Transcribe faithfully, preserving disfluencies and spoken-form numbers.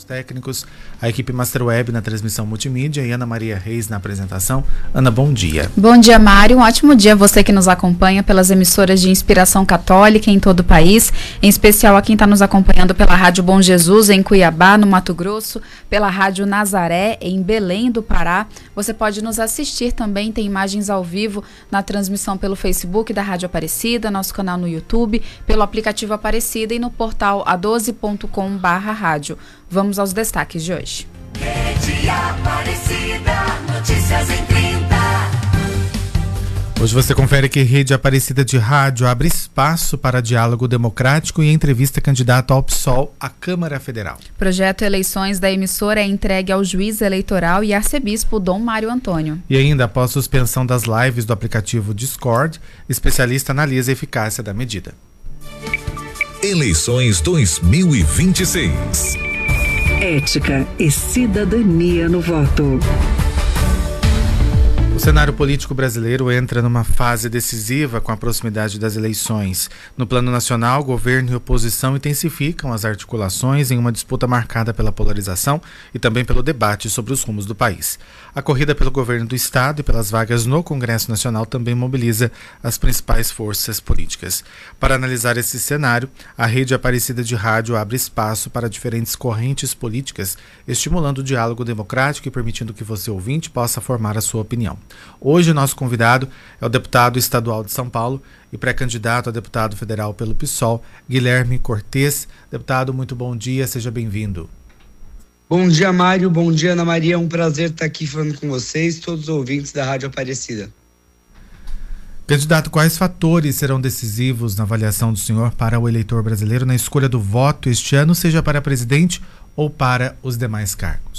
técnicos, a equipe Master Web na transmissão multimídia e Ana Maria Reis na apresentação. Ana, bom dia. Bom dia, Mário. Um ótimo dia a você que nos acompanha pelas emissoras de inspiração católica em todo o país, em especial a quem está nos acompanhando pela Rádio Bom Jesus em Cuiabá, no Mato Grosso, pela Rádio Nazaré em Belém do Pará. Você pode nos assistir também, tem imagens ao vivo na transmissão pelo Facebook da Rádio Aparecida, nosso canal no YouTube, pelo aplicativo Aparecida e no portal a doze ponto com barra rádio. Vamos aos destaques de hoje. Rede Aparecida, notícias em trinta. Hoje você confere que Rede Aparecida de Rádio abre espaço para diálogo democrático e entrevista candidato ao P SOL à Câmara Federal. Projeto Eleições da emissora é entregue ao juiz eleitoral e arcebispo Dom Mário Antônio. E ainda, após suspensão das lives do aplicativo Discord, especialista analisa a eficácia da medida. Eleições dois mil e vinte e seis. Ética e cidadania no voto. O cenário político brasileiro entra numa fase decisiva com a proximidade das eleições. No plano nacional, governo e oposição intensificam as articulações em uma disputa marcada pela polarização e também pelo debate sobre os rumos do país. A corrida pelo governo do Estado e pelas vagas no Congresso Nacional também mobiliza as principais forças políticas. Para analisar esse cenário, a Rede Aparecida de Rádio abre espaço para diferentes correntes políticas, estimulando o diálogo democrático e permitindo que você, ouvinte, possa formar a sua opinião. Hoje, nosso convidado é o deputado estadual de São Paulo e pré-candidato a deputado federal pelo P SOL, Guilherme Cortes. Deputado, muito bom dia, seja bem-vindo. Bom dia, Mário, bom dia, Ana Maria, é um prazer estar aqui falando com vocês, todos os ouvintes da Rádio Aparecida. Candidato, quais fatores serão decisivos na avaliação do senhor para o eleitor brasileiro na escolha do voto este ano, seja para presidente ou para os demais cargos?